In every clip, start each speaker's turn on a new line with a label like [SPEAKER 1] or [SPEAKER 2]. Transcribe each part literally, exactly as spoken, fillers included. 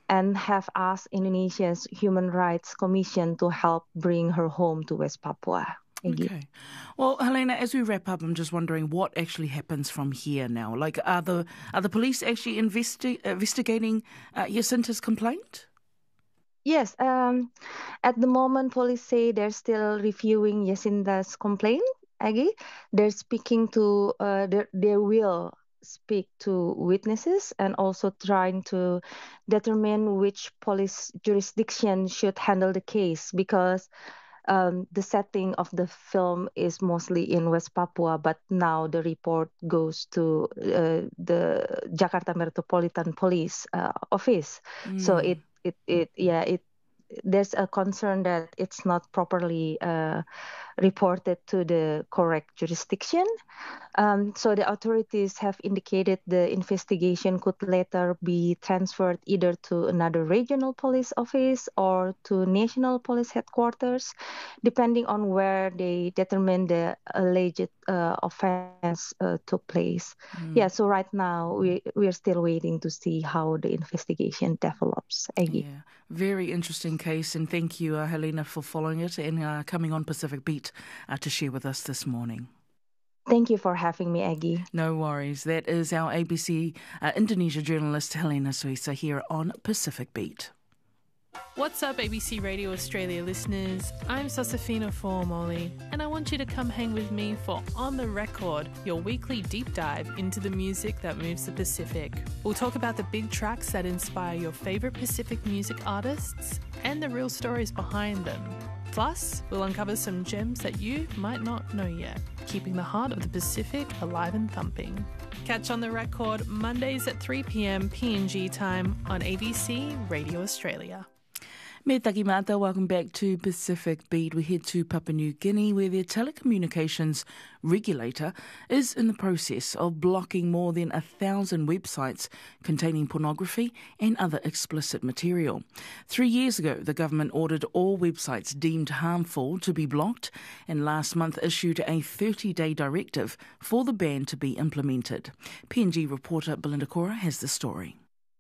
[SPEAKER 1] and have asked Indonesia's Human Rights Commission to help bring her home to West Papua. Egy.
[SPEAKER 2] Okay. Well, Helena, as we wrap up, I'm just wondering what actually happens from here now. Like, are the are the police actually investi- investigating uh, Jacinta's complaint?
[SPEAKER 1] Yes, um, at the moment, police say they're still reviewing Jacinta's complaint. Aggie, they're speaking to, uh, they they will speak to witnesses and also trying to determine which police jurisdiction should handle the case because um, the setting of the film is mostly in West Papua, but now the report goes to uh, the Jakarta Metropolitan Police uh, Office. So
[SPEAKER 2] Mm.
[SPEAKER 1] it it it yeah it there's a concern that it's not properly uh, reported to the correct jurisdiction. Um, so the authorities have indicated the investigation could later be transferred either to another regional police office or to national police headquarters, depending on where they determine the alleged uh, offense uh, took place.
[SPEAKER 2] Mm.
[SPEAKER 1] Yeah, so right now we we are still waiting to see how the investigation develops. Aggie.
[SPEAKER 2] Yeah, very interesting case, and thank you, uh, Helena, for following it and uh, coming on Pacific Beat uh, to share with us this morning.
[SPEAKER 1] Thank you for having me, Aggie.
[SPEAKER 2] No worries. That is our A B C uh, Indonesia journalist Helena Suisa here on Pacific Beat.
[SPEAKER 3] What's up, A B C Radio Australia listeners? I'm Sosafina Formoli, and I want you to come hang with me for On the Record, your weekly deep dive into the music that moves the Pacific. We'll talk about the big tracks that inspire your favourite Pacific music artists and the real stories behind them. Plus, we'll uncover some gems that you might not know yet, keeping the heart of the Pacific alive and thumping. Catch On the Record Mondays at three p.m. P N G time on A B C Radio Australia.
[SPEAKER 2] Me taki mata, welcome back to Pacific Beat. We head to Papua New Guinea where their telecommunications regulator is in the process of blocking more than a thousand websites containing pornography and other explicit material. Three years ago, the government ordered all websites deemed harmful to be blocked and last month issued a thirty-day directive for the ban to be implemented. P N G reporter Belinda Cora has the story.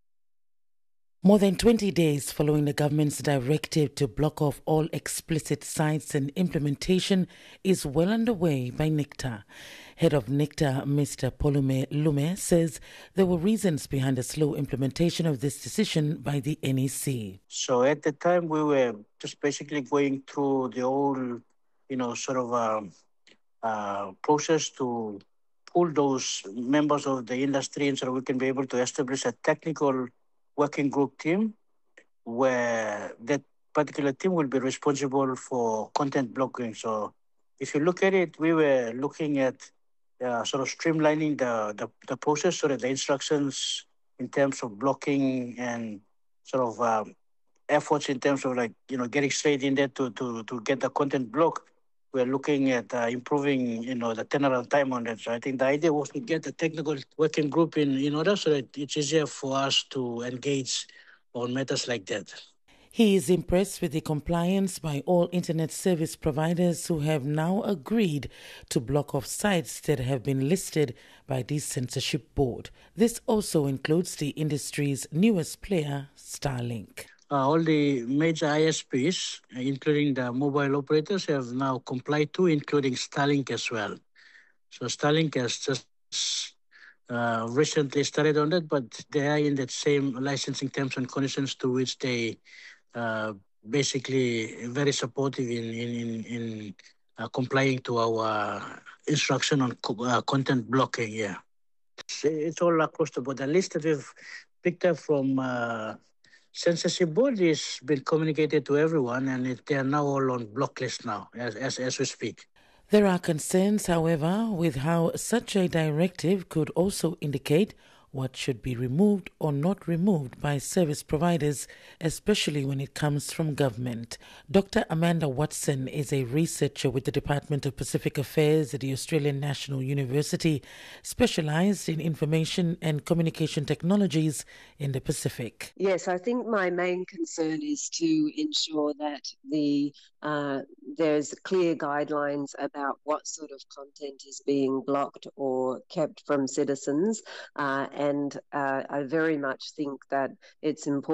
[SPEAKER 4] More than twenty days following the government's directive to block off all explicit sites and implementation is well underway by NICTA. Head of NICTA, Mister Polume Lume, says there were reasons behind the slow implementation of this decision by the N E C.
[SPEAKER 5] So at the time, we were just basically going through the whole, you know, sort of um, uh, process to pull those members of the industry and so we can be able to establish a technical working group team where that particular team will be responsible for content blocking. So if you look at it, we were looking at uh, sort of streamlining the, the, the process so that the instructions in terms of blocking and sort of um, efforts in terms of like, you know, getting straight in there to, to, to get the content blocked. We're looking at uh, improving, you know, the turnaround time on that. So I think the idea was to get a technical working group in, in order so that it's easier for us to engage on matters like that.
[SPEAKER 4] He is impressed with the compliance by all internet service providers who have now agreed to block off sites that have been listed by the censorship board. This also includes the industry's newest player, Starlink.
[SPEAKER 5] Uh, all the major I S Ps, including the mobile operators, have now complied to, including Starlink as well. So Starlink has just uh, recently started on that, but they are in that same licensing terms and conditions to which they uh, basically very supportive in in in, in uh, complying to our instruction on co- uh, content blocking. Yeah, it's, it's all across the board. The list that we've picked up from Uh, censorship board has been communicated to everyone, and it, they are now all on block list now, as, as as we speak.
[SPEAKER 4] There are concerns, however, with how such a directive could also indicate what should be removed or not removed by service providers, especially when it comes from government. Doctor Amanda Watson is a researcher with the Department of Pacific Affairs at the Australian National University, specialised in information and communication technologies in the Pacific.
[SPEAKER 6] Yes, I think my main concern is to ensure that the uh, there's clear guidelines about what sort of content is being blocked or kept from citizens. Uh, and uh, I very much think that it's important